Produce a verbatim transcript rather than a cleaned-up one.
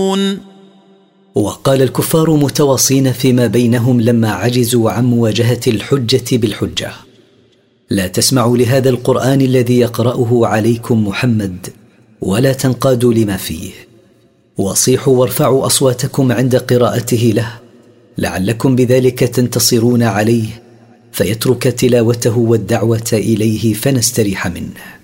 يستكبرون. وقال الكفار متواصين فيما بينهم لما عجزوا عن مواجهة الحجة بالحجة: لا تسمعوا لهذا القرآن الذي يقرأه عليكم محمد ولا تنقادوا لما فيه، وصيحوا وارفعوا أصواتكم عند قراءته له لعلكم بذلك تنتصرون عليه فيترك تلاوته والدعوة إليه فنستريح منه.